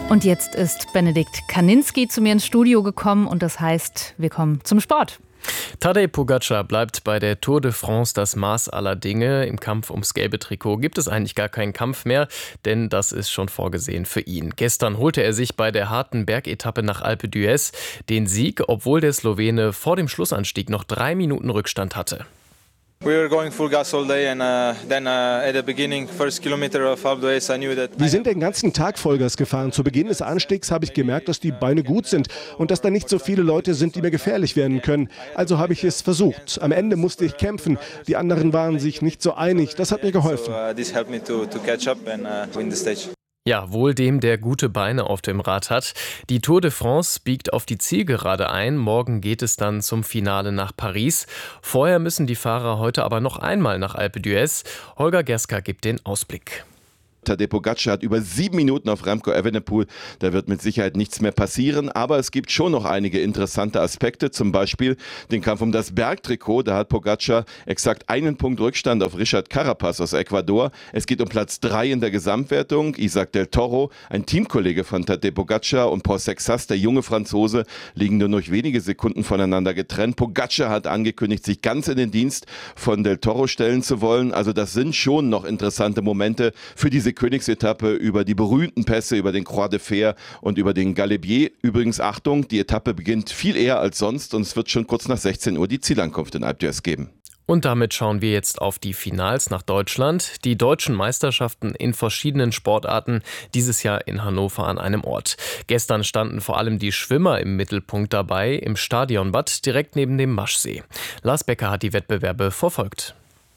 Und jetzt ist Benedikt Kaninski zu mir ins Studio gekommen und das heißt, wir kommen zum Sport. Tadej Pogačar bleibt bei der Tour de France das Maß aller Dinge. Im Kampf ums gelbe Trikot gibt es eigentlich gar keinen Kampf mehr, denn das ist schon vorgesehen für ihn. Gestern holte er sich bei der harten Bergetappe nach Alpe d'Huez den Sieg, obwohl der Slowene vor dem Schlussanstieg noch 3 Minuten Rückstand hatte. Wir sind den ganzen Tag Vollgas gefahren. Zu Beginn des Anstiegs habe ich gemerkt, dass die Beine gut sind und dass da nicht so viele Leute sind, die mir gefährlich werden können. Also habe ich es versucht. Am Ende musste ich kämpfen. Die anderen waren sich nicht so einig. Das hat mir geholfen. Ja, wohl dem, der gute Beine auf dem Rad hat. Die Tour de France biegt auf die Zielgerade ein. Morgen geht es dann zum Finale nach Paris. Vorher müssen die Fahrer heute aber noch einmal nach Alpe d'Huez. Holger Gerska gibt den Ausblick. Tadej Pogačar hat über 7 Minuten auf Remco Evenepoel. Da wird mit Sicherheit nichts mehr passieren, aber es gibt schon noch einige interessante Aspekte, zum Beispiel den Kampf um das Bergtrikot. Da hat Pogačar exakt 1 Punkt Rückstand auf Richard Carapaz aus Ecuador. Es geht um Platz 3 in der Gesamtwertung. Isaac del Toro, ein Teamkollege von Tadej Pogačar, und Paul Sexas, der junge Franzose, liegen nur noch wenige Sekunden voneinander getrennt. Pogačar hat angekündigt, sich ganz in den Dienst von del Toro stellen zu wollen. Also das sind schon noch interessante Momente für diese Königsetappe über die berühmten Pässe, über den Croix de Fer und über den Galibier. Übrigens, Achtung, die Etappe beginnt viel eher als sonst und es wird schon kurz nach 16 Uhr die Zielankunft in Alpe d'Huez geben. Und damit schauen wir jetzt auf die Finals nach Deutschland. Die deutschen Meisterschaften in verschiedenen Sportarten, dieses Jahr in Hannover an einem Ort. Gestern standen vor allem die Schwimmer im Mittelpunkt dabei, im Stadionbad direkt neben dem Maschsee. Lars Becker hat die Wettbewerbe verfolgt.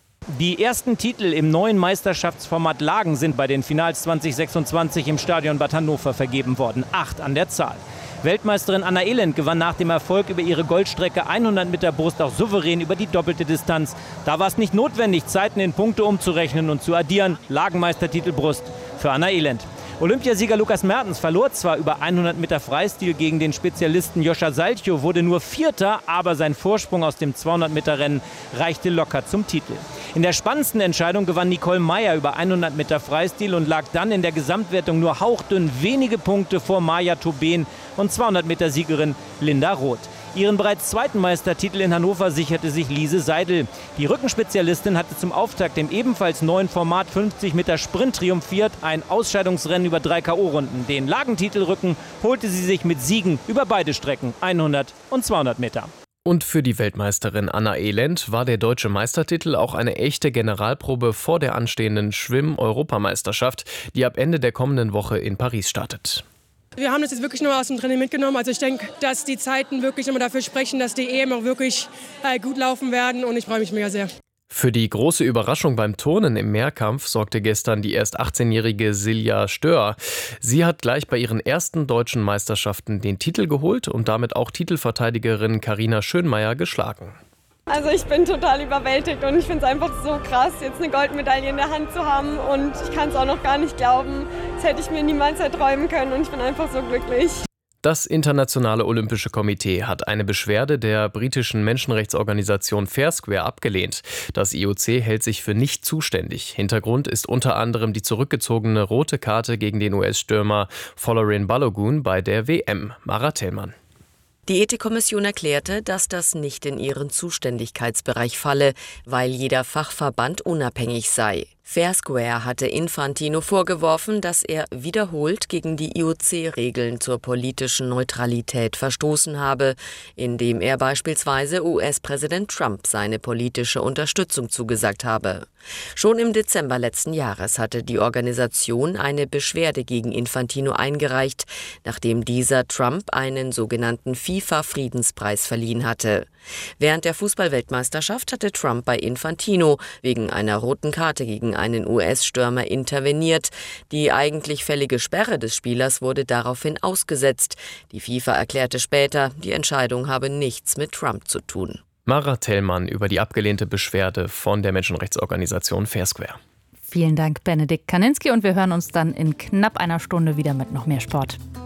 Die ersten Titel im neuen Meisterschaftsformat Lagen sind bei den Finals 2026 im Stadionbad Hannover vergeben worden. 8 an der Zahl. Weltmeisterin Anna Elend gewann nach dem Erfolg über ihre Goldstrecke 100 Meter Brust auch souverän über die doppelte Distanz. Da war es nicht notwendig, Zeiten in Punkte umzurechnen und zu addieren. Lagenmeistertitel Brust für Anna Elend. Olympiasieger Lukas Mertens verlor zwar über 100 Meter Freistil gegen den Spezialisten Joscha Salcho, wurde nur Vierter, aber sein Vorsprung aus dem 200-Meter-Rennen reichte locker zum Titel. In der spannendsten Entscheidung gewann Nicole Meyer über 100 Meter Freistil und lag dann in der Gesamtwertung nur hauchdünn wenige Punkte vor Maja Tobin und 200-Meter-Siegerin Linda Roth. Ihren bereits zweiten Meistertitel in Hannover sicherte sich Lise Seidel. Die Rückenspezialistin hatte zum Auftakt im ebenfalls neuen Format 50 Meter Sprint triumphiert. Ein Ausscheidungsrennen über 3 K.O.-Runden. Den Lagentitelrücken holte sie sich mit Siegen über beide Strecken, 100 und 200 Meter. Und für die Weltmeisterin Anna Elend war der deutsche Meistertitel auch eine echte Generalprobe vor der anstehenden Schwimm-Europameisterschaft, die ab Ende der kommenden Woche in Paris startet. Wir haben das jetzt wirklich nur aus dem Training mitgenommen. Also ich denke, dass die Zeiten wirklich immer dafür sprechen, dass die EM auch wirklich gut laufen werden und ich freue mich mega sehr. Für die große Überraschung beim Turnen im Mehrkampf sorgte gestern die erst 18-jährige Silja Stör. Sie hat gleich bei ihren ersten deutschen Meisterschaften den Titel geholt und damit auch Titelverteidigerin Carina Schönmeier geschlagen. Also ich bin total überwältigt und ich finde es einfach so krass, jetzt eine Goldmedaille in der Hand zu haben und ich kann es auch noch gar nicht glauben. Das hätte ich mir niemals erträumen können und ich bin einfach so glücklich. Das Internationale Olympische Komitee hat eine Beschwerde der britischen Menschenrechtsorganisation Fair Square abgelehnt. Das IOC hält sich für nicht zuständig. Hintergrund ist unter anderem die zurückgezogene rote Karte gegen den US-Stürmer Folarin Balogun bei der WM. Mara Tellmann. Die Ethikkommission erklärte, dass das nicht in ihren Zuständigkeitsbereich falle, weil jeder Fachverband unabhängig sei. Fair Square hatte Infantino vorgeworfen, dass er wiederholt gegen die IOC-Regeln zur politischen Neutralität verstoßen habe, indem er beispielsweise US-Präsident Trump seine politische Unterstützung zugesagt habe. Schon im Dezember letzten Jahres hatte die Organisation eine Beschwerde gegen Infantino eingereicht, nachdem dieser Trump einen sogenannten FIFA-Friedenspreis verliehen hatte. Während der Fußball-Weltmeisterschaft hatte Trump bei Infantino wegen einer roten Karte gegen einen US-Stürmer interveniert. Die eigentlich fällige Sperre des Spielers wurde daraufhin ausgesetzt. Die FIFA erklärte später, die Entscheidung habe nichts mit Trump zu tun. Mara Tellmann über die abgelehnte Beschwerde von der Menschenrechtsorganisation Fair Square. Vielen Dank, Benedikt Kaninski, und wir hören uns dann in knapp einer Stunde wieder mit noch mehr Sport.